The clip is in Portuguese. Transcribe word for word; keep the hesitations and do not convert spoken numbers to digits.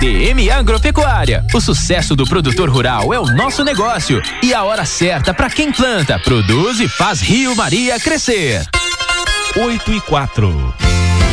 D M Agropecuária. O sucesso do produtor rural é o nosso negócio e a hora certa para quem planta, produz e faz Rio Maria crescer. Oito e quatro.